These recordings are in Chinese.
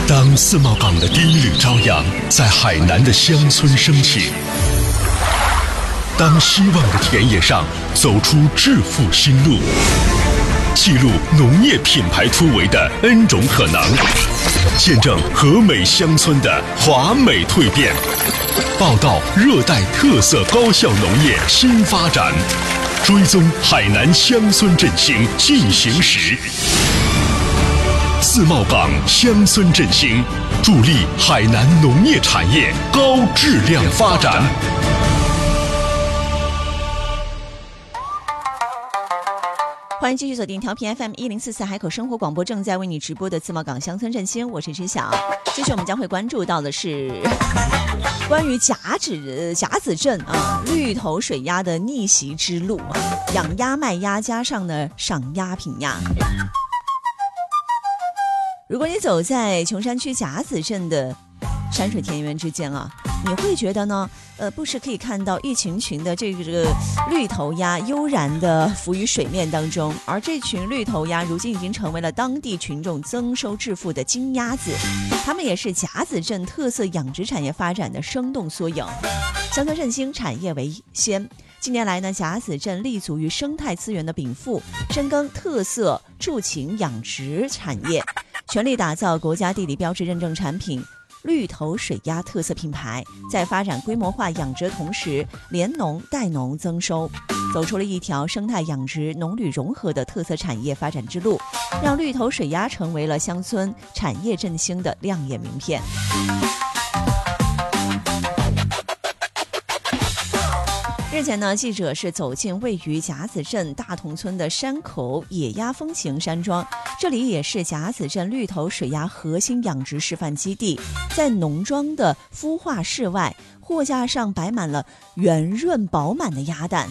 当自贸港的第一缕朝阳在海南的乡村升起，当希望的田野上走出致富新路，记录农业品牌突围的 N 种可能，见证和美乡村的华美蜕变，报道热带特色高效农业新发展，追踪海南乡村振兴进行时。自贸港乡村振兴，助力海南农业产业高质量发展。 欢迎继续锁定调频 FM1044海口生活广播，正在为你直播的自贸港乡村振兴，我是知晓。接着我们将会关注到的是关于甲子镇绿头水鸭的逆袭之路，养鸭卖鸭加上呢赏鸭品鸭。如果你走在琼山区甲子镇的山水田园之间你会觉得呢不时可以看到一群群的这个绿头鸭悠然地浮于水面当中，而这群绿头鸭如今已经成为了当地群众增收致富的金鸭子，它们也是甲子镇特色养殖产业发展的生动缩影。乡村振兴，产业为先。近年来呢，甲子镇立足于生态资源的禀赋，深耕特色畜禽养殖产业，全力打造国家地理标志认证产品绿头水鸭特色品牌，在发展规模化养殖的同时，联农带农增收，走出了一条生态养殖农旅融合的特色产业发展之路，让绿头水鸭成为了乡村产业振兴的亮眼名片。日前呢，记者是走进位于甲子镇大同村的山口野鸭风情山庄，这里也是甲子镇绿头水鸭核心养殖示范基地。在农庄的孵化室外，货架上摆满了圆润饱满的鸭蛋，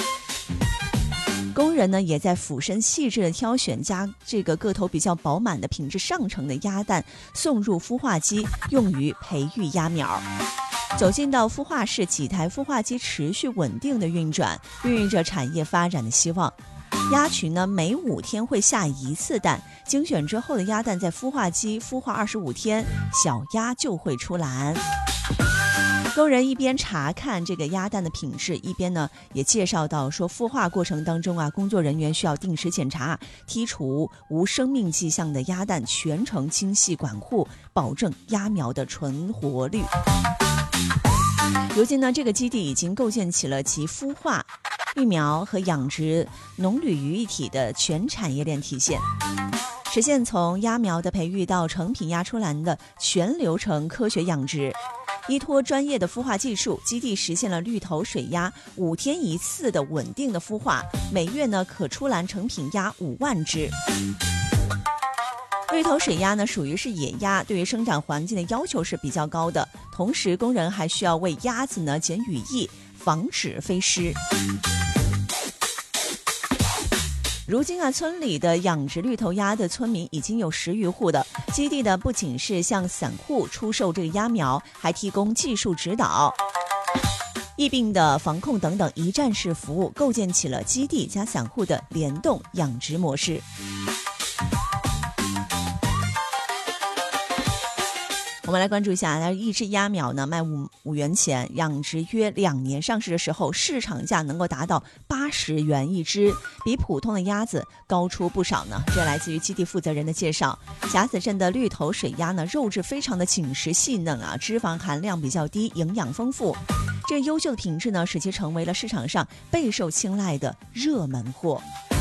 工人呢也在俯身细致的挑选这个个头比较饱满的品质上乘的鸭蛋，送入孵化机，用于培育鸭苗。走进到孵化室，几台孵化机持续稳定的运转，孕育着产业发展的希望。鸭群呢每5天会下1次蛋，精选之后的鸭蛋在孵化机孵化25天，小鸭就会出栏。工人一边查看这个鸭蛋的品质，一边呢也介绍到说，孵化过程当中工作人员需要定时检查，剔除无生命迹象的鸭蛋，全程精细管护，保证鸭苗的存活率。如今呢，这个基地已经构建起了集孵化、育苗和养殖、农旅于一体的全产业链体现，实现从鸭苗的培育到成品鸭出栏的全流程科学养殖。依托专业的孵化技术，基地实现了绿头水鸭5天1次的稳定的孵化，每月呢可出栏成品鸭5万只。绿头水鸭呢属于是野鸭，对于生长环境的要求是比较高的，同时工人还需要为鸭子呢剪羽翼，防止飞失。如今村里的养殖绿头鸭的村民已经有10余户的，基地的不仅是向散户出售这个鸭苗，还提供技术指导、疫病的防控等等一站式服务，构建起了基地加散户的联动养殖模式。我们来关注一下，一只鸭苗呢卖5元钱，养殖约2年，上市的时候市场价能够达到80元一只，比普通的鸭子高出不少呢。这来自于基地负责人的介绍。甲子镇的绿头水鸭呢，肉质非常的紧实细嫩脂肪含量比较低，营养丰富。这优秀的品质呢，使其成为了市场上备受青睐的热门货。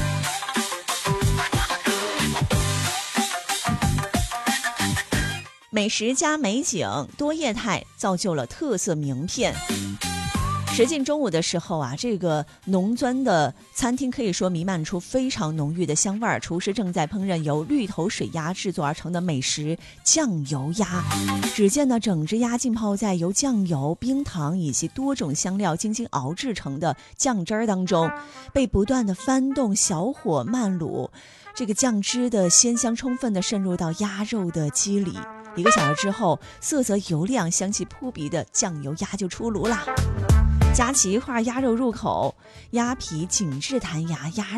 美食加美景，多业态造就了特色名片。时近中午的时候这个农村的餐厅可以说弥漫出非常浓郁的香味儿，厨师正在烹饪由绿头水鸭制作而成的美食酱油鸭。只见呢，整只鸭浸泡在由酱油、冰糖以及多种香料精心熬制成的酱汁儿当中，被不断的翻动，小火慢卤，这个酱汁的鲜香充分的渗入到鸭肉的肌里。1个小时之后，色泽油亮、香气扑鼻的酱油鸭就出炉啦。夹起一块鸭肉入口，鸭皮紧致弹牙，鸭